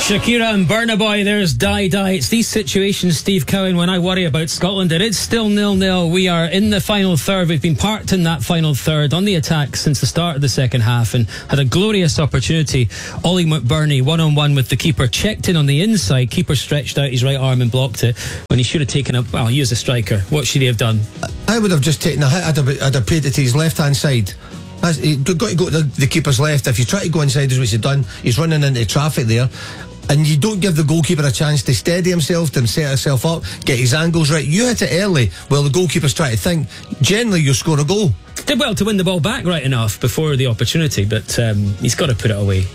Shakira and Burna Boy, there's Die Die. It's these situations, Steve Cowan, when I worry about Scotland, and it's still 0-0. We are in the final third. We've been parked in that final third on the attack since the start of the second half and had a glorious opportunity. Ollie McBurney, one-on-one with the keeper, checked in on the inside. Keeper stretched out his right arm and blocked it when he should have taken up. Well, he was a striker. What should he have done? I would have just taken a hit. I'd have played it to his left-hand side. You've got to go to the keeper's left. If you try to go inside, as what you've done, he's running into traffic there. And you don't give the goalkeeper a chance to steady himself, to set himself up, get his angles right. You hit it early while the goalkeeper's trying to think. Generally, you'll score a goal. Did well to win the ball back right enough before the opportunity, but he's got to put it away.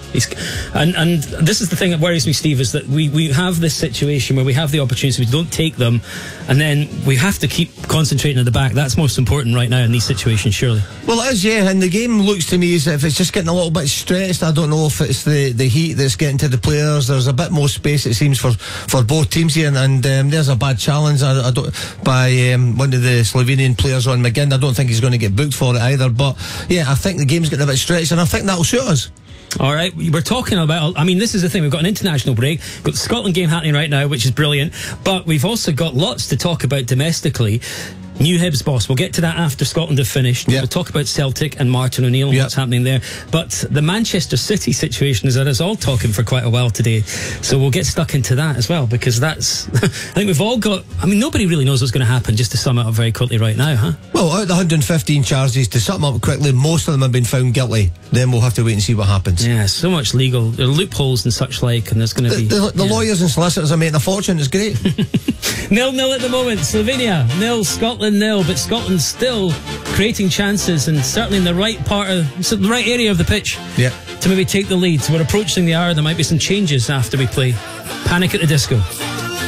And this is the thing that worries me, Steve, is that we have this situation where we have the opportunities, we don't take them, and then we have to keep concentrating at the back. That's most important right now in these situations, surely. Well, it is, yeah, and the game looks to me as if it's just getting a little bit stressed. I don't know if it's the heat that's getting to the players. There's a bit more space, it seems, for both teams here, and there's a bad challenge by one of the Slovenian players on McGinn. I don't think he's going to get booked for it either, but yeah, I think the game's getting a bit stretched, and I think that'll suit us. All right, we're talking about, I mean, this is the thing, we've got an international break, we've got the Scotland game happening right now, which is brilliant, but we've also got lots to talk about domestically. New Hibs boss, we'll get to that after Scotland have finished. Yep. We'll talk about Celtic and Martin O'Neill and what's happening there. But the Manchester City situation is that us all talking for quite a while today. So we'll get stuck into that as well, because that's, I think we've all got, I mean, nobody really knows what's going to happen, just to sum it up very quickly right now, huh? Well, out of the 115 charges, to sum up quickly, most of them have been found guilty. Then we'll have to wait and see what happens. Yeah, so much legal, there are loopholes and such like, and there's going to be... The lawyers and solicitors are making a fortune, it's great. 0-0 at the moment, Slovenia 0, Scotland 0, but Scotland's still creating chances and certainly in the right part of the right area of the pitch to maybe take the lead. So we're approaching the hour. There might be some changes after we play Panic at the Disco.